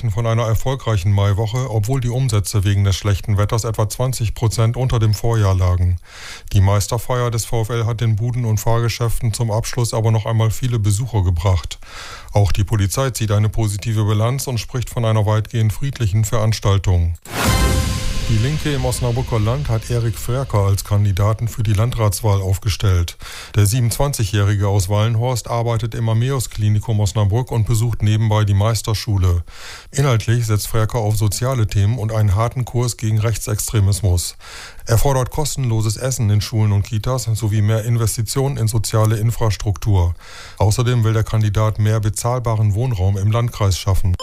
sprechen von einer erfolgreichen Maiwoche, obwohl die Umsätze wegen des schlechten Wetters etwa 20% unter dem Vorjahr lagen. Die Meisterfeier des VfL hat den Buden- und Fahrgeschäften zum Abschluss aber noch einmal viele Besucher gebracht. Auch die Polizei zieht eine positive Bilanz und spricht von einer weitgehend friedlichen Veranstaltung. Die Linke im Osnabrücker Land hat Erik Frerker als Kandidaten für die Landratswahl aufgestellt. Der 27-Jährige aus Wallenhorst arbeitet im Ammeus-Klinikum Osnabrück und besucht nebenbei die Meisterschule. Inhaltlich setzt Frerker auf soziale Themen und einen harten Kurs gegen Rechtsextremismus. Er fordert kostenloses Essen in Schulen und Kitas sowie mehr Investitionen in soziale Infrastruktur. Außerdem will der Kandidat mehr bezahlbaren Wohnraum im Landkreis schaffen.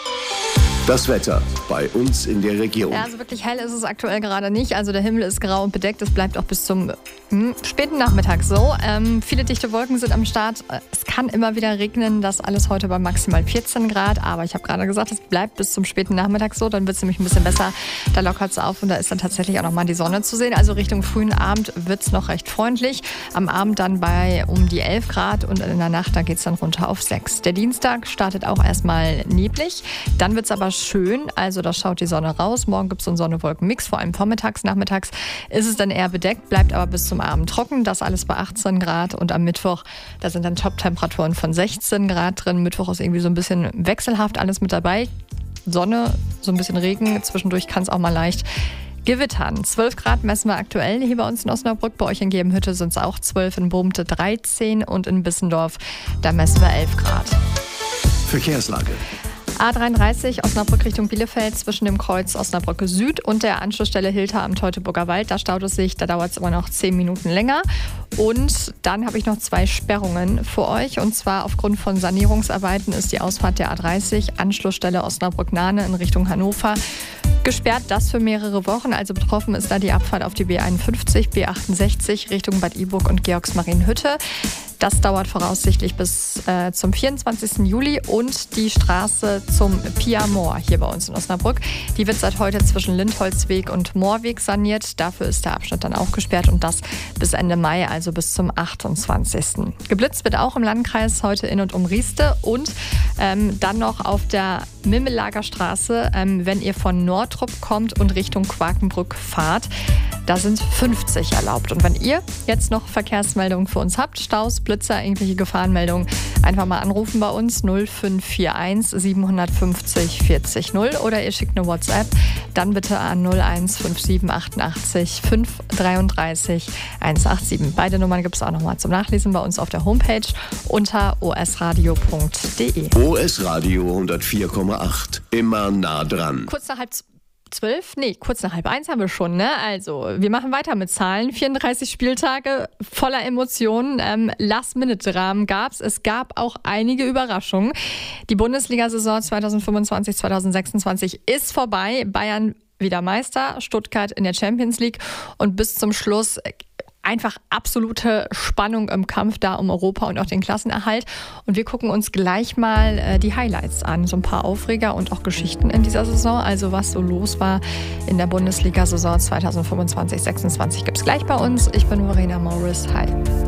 Das Wetter bei uns in der Region. Ja, also wirklich hell ist es aktuell gerade nicht. Also der Himmel ist grau und bedeckt. Es bleibt auch bis zum späten Nachmittag so. Viele dichte Wolken sind am Start. Es kann immer wieder regnen. Das alles heute bei maximal 14 Grad. Aber ich habe gerade gesagt, es bleibt bis zum späten Nachmittag so. Dann wird es nämlich ein bisschen besser. Da lockert es auf und da ist dann tatsächlich auch nochmal die Sonne zu sehen. Also Richtung frühen Abend wird es noch recht freundlich. Am Abend dann bei um die 11 Grad und in der Nacht, da geht es dann runter auf 6. Der Dienstag startet auch erstmal neblig. Dann wird es aber schön, also da schaut die Sonne raus. Morgen gibt es so einen Sonne-Wolken-Mix, vor allem vormittags, nachmittags ist es dann eher bedeckt, bleibt aber bis zum Abend trocken. Das alles bei 18 Grad und am Mittwoch, da sind dann Top-Temperaturen von 16 Grad drin. Mittwoch ist irgendwie so ein bisschen wechselhaft alles mit dabei. Sonne, so ein bisschen Regen, zwischendurch kann es auch mal leicht gewittern. 12 Grad messen wir aktuell hier bei uns in Osnabrück. Bei euch in Gebenhütte sind es auch 12, in Bohmte 13 und in Bissendorf, da messen wir 11 Grad. Verkehrslage. A33 Osnabrück Richtung Bielefeld zwischen dem Kreuz Osnabrück Süd und der Anschlussstelle Hilter am Teutoburger Wald. Da staut es sich, da dauert es immer noch 10 Minuten länger. Und dann habe ich noch 2 Sperrungen für euch. Und zwar aufgrund von Sanierungsarbeiten ist die Ausfahrt der A30 Anschlussstelle Osnabrück-Nahne in Richtung Hannover gesperrt. Das für mehrere Wochen. Also betroffen ist da die Abfahrt auf die B51, B68 Richtung Bad Iburg und Georgsmarienhütte. Das dauert voraussichtlich bis zum 24. Juli und die Straße zum Pia Moor hier bei uns in Osnabrück. Die wird seit heute zwischen Lindholzweg und Moorweg saniert. Dafür ist der Abschnitt dann auch gesperrt und das bis Ende Mai, also bis zum 28. Geblitzt wird auch im Landkreis heute in und um Rieste und dann noch auf der Mimmelager Straße, wenn ihr von Nordrup kommt und Richtung Quakenbrück fahrt. Da sind 50 erlaubt. Und wenn ihr jetzt noch Verkehrsmeldungen für uns habt, Staus, Blitzer, irgendwelche Gefahrenmeldungen, einfach mal anrufen bei uns 0541 750 40 0 oder ihr schickt eine WhatsApp, dann bitte an 0157 88 533 187. Beide Nummern gibt es auch nochmal zum Nachlesen bei uns auf der Homepage unter osradio.de. OS Radio 104,8. Immer nah dran. Kurz nach 1:30 haben wir schon, ne? Also, wir machen weiter mit Zahlen. 34 Spieltage voller Emotionen. Last-Minute-Dramen gab's. Es gab auch einige Überraschungen. Die Bundesliga-Saison 2025/2026 ist vorbei. Bayern wieder Meister, Stuttgart in der Champions League und bis zum Schluss einfach absolute Spannung im Kampf da um Europa und auch den Klassenerhalt. Und wir gucken uns gleich mal die Highlights an. So ein paar Aufreger und auch Geschichten in dieser Saison. Also was so los war in der Bundesliga-Saison 2025/26 gibt es gleich bei uns. Ich bin Verena Morris. Hi.